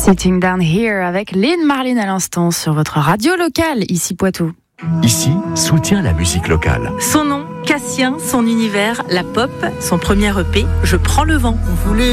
Sitting Down Here avec Lynn Marlin à l'instant sur votre radio locale, ici Poitou. Ici, soutient la musique locale. Son nom, Cassien, son univers, la pop, son premier EP, Je prends le vent. On voulait